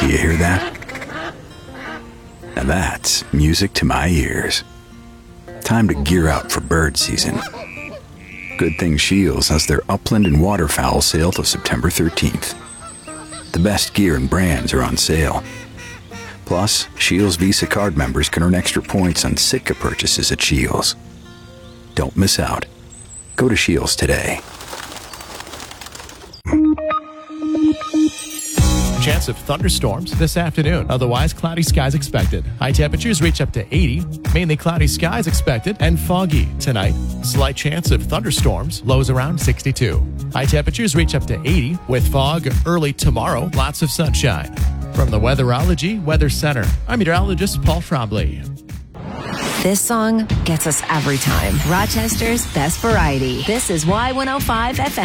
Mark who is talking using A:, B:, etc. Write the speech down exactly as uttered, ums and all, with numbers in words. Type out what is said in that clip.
A: Do you hear that? Now that's music to my ears. Time to gear up for bird season. Good thing Shields has their upland and waterfowl sale till September thirteenth. The best gear and brands are on sale. Plus, Shields Visa card members can earn extra points on Sitka purchases at Shields. Don't miss out. Go to Shields today.
B: Chance of thunderstorms this afternoon. Otherwise, cloudy skies expected. High temperatures reach up to eighty. Mainly cloudy skies expected and foggy tonight. Slight chance of thunderstorms. Lows around sixty-two. High temperatures reach up to eighty with fog early tomorrow. Lots of sunshine. From the Weatherology Weather Center, I'm meteorologist Paul Trombley.
C: This song gets us every time. Rochester's best variety. This is Y one oh five F M.